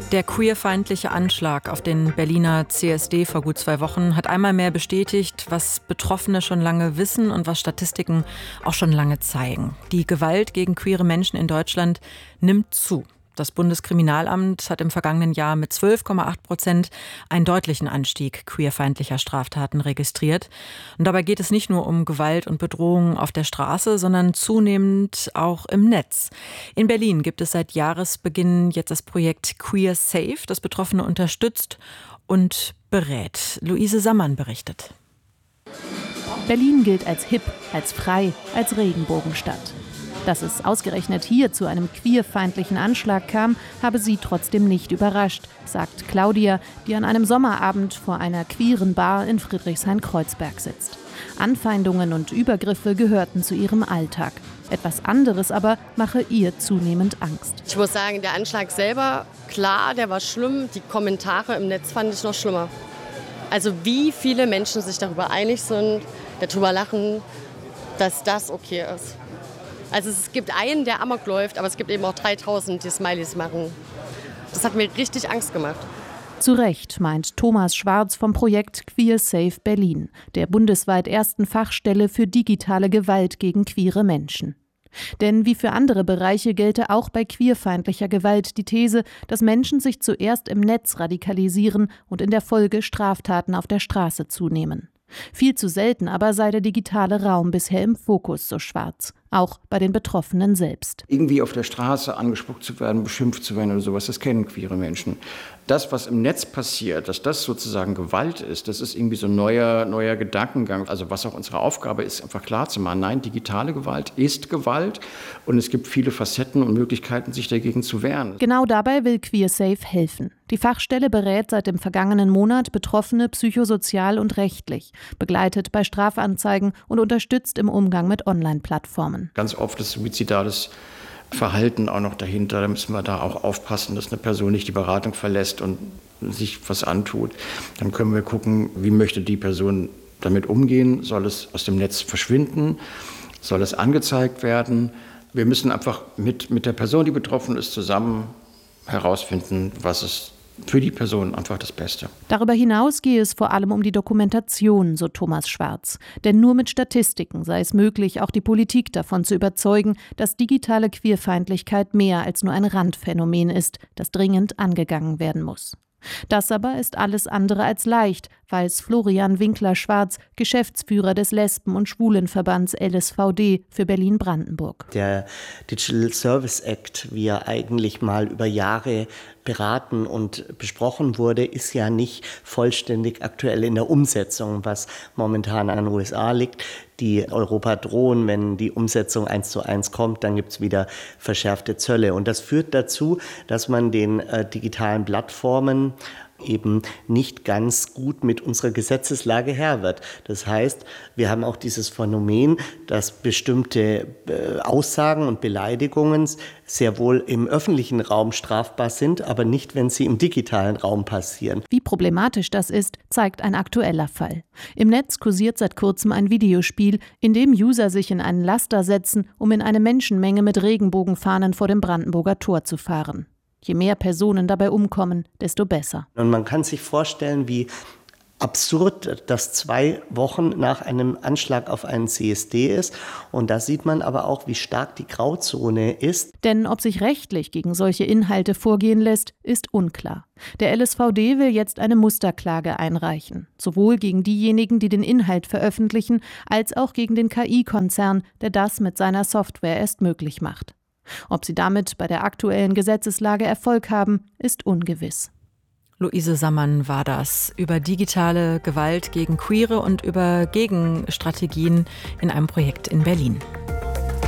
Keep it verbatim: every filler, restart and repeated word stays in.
Der queerfeindliche Anschlag auf den Berliner C S D vor gut zwei Wochen hat einmal mehr bestätigt, was Betroffene schon lange wissen und was Statistiken auch schon lange zeigen. Die Gewalt gegen queere Menschen in Deutschland nimmt zu. Das Bundeskriminalamt hat im vergangenen Jahr mit zwölf Komma acht Prozent einen deutlichen Anstieg queerfeindlicher Straftaten registriert. Und dabei geht es nicht nur um Gewalt und Bedrohungen auf der Straße, sondern zunehmend auch im Netz. In Berlin gibt es seit Jahresbeginn jetzt das Projekt Queer Safe, das Betroffene unterstützt und berät. Luise Sammann berichtet. Berlin gilt als hip, als frei, als Regenbogenstadt. Dass es ausgerechnet hier zu einem queerfeindlichen Anschlag kam, habe sie trotzdem nicht überrascht, sagt Claudia, die an einem Sommerabend vor einer queeren Bar in Friedrichshain-Kreuzberg sitzt. Anfeindungen und Übergriffe gehörten zu ihrem Alltag. Etwas anderes aber mache ihr zunehmend Angst. Ich muss sagen, der Anschlag selber, klar, der war schlimm. Die Kommentare im Netz fand ich noch schlimmer. Also wie viele Menschen sich darüber einig sind, darüber lachen, dass das okay ist. Also es gibt einen, der Amok läuft, aber es gibt eben auch dreitausend, die Smileys machen. Das hat mir richtig Angst gemacht. Zu Recht, meint Thomas Schwarz vom Projekt Queer Safe Berlin, der bundesweit ersten Fachstelle für digitale Gewalt gegen queere Menschen. Denn wie für andere Bereiche gelte auch bei queerfeindlicher Gewalt die These, dass Menschen sich zuerst im Netz radikalisieren und in der Folge Straftaten auf der Straße zunehmen. Viel zu selten aber sei der digitale Raum bisher im Fokus, so Schwarz. Auch bei den Betroffenen selbst. Irgendwie auf der Straße angespuckt zu werden, beschimpft zu werden oder sowas, das kennen queere Menschen. Das, was im Netz passiert, dass das sozusagen Gewalt ist, das ist irgendwie so ein neuer, neuer Gedankengang. Also was auch unsere Aufgabe ist, einfach klar zu machen, nein, digitale Gewalt ist Gewalt und es gibt viele Facetten und Möglichkeiten, sich dagegen zu wehren. Genau dabei will Queer Safe helfen. Die Fachstelle berät seit dem vergangenen Monat Betroffene psychosozial und rechtlich, begleitet bei Strafanzeigen und unterstützt im Umgang mit Online-Plattformen. Ganz oft ist suizidales Verhalten auch noch dahinter. Da müssen wir da auch aufpassen, dass eine Person nicht die Beratung verlässt und sich was antut. Dann können wir gucken, wie möchte die Person damit umgehen? Soll es aus dem Netz verschwinden? Soll es angezeigt werden? Wir müssen einfach mit, mit der Person, die betroffen ist, zusammen herausfinden, was es für die Person einfach das Beste. Darüber hinaus gehe es vor allem um die Dokumentation, so Thomas Schwarz. Denn nur mit Statistiken sei es möglich, auch die Politik davon zu überzeugen, dass digitale Queerfeindlichkeit mehr als nur ein Randphänomen ist, das dringend angegangen werden muss. Das aber ist alles andere als leicht, weiß Florian Winkler-Schwarz, Geschäftsführer des Lesben- und Schwulenverbands L S V D für Berlin-Brandenburg. Der Digital Service Act, wie er eigentlich mal über Jahre beraten und besprochen wurde, ist ja nicht vollständig aktuell in der Umsetzung, was momentan an den U S A liegt. Die Europa drohen, wenn die Umsetzung eins zu eins kommt, dann gibt es wieder verschärfte Zölle. Und das führt dazu, dass man den äh, digitalen Plattformen eben nicht ganz gut mit unserer Gesetzeslage Herr wird. Das heißt, wir haben auch dieses Phänomen, dass bestimmte äh, Aussagen und Beleidigungen sehr wohl im öffentlichen Raum strafbar sind, aber nicht, wenn sie im digitalen Raum passieren. Wie problematisch das ist, zeigt ein aktueller Fall. Im Netz kursiert seit kurzem ein Videospiel, in dem User sich in einen Laster setzen, um in eine Menschenmenge mit Regenbogenfahnen vor dem Brandenburger Tor zu fahren. Je mehr Personen dabei umkommen, desto besser. Und man kann sich vorstellen, wie absurd das zwei Wochen nach einem Anschlag auf einen C S D ist. Und da sieht man aber auch, wie stark die Grauzone ist. Denn ob sich rechtlich gegen solche Inhalte vorgehen lässt, ist unklar. Der L S V D will jetzt eine Musterklage einreichen. Sowohl gegen diejenigen, die den Inhalt veröffentlichen, als auch gegen den K I-Konzern, der das mit seiner Software erst möglich macht. Ob sie damit bei der aktuellen Gesetzeslage Erfolg haben, ist ungewiss. Luise Sammann war das über digitale Gewalt gegen Queere und über Gegenstrategien in einem Projekt in Berlin.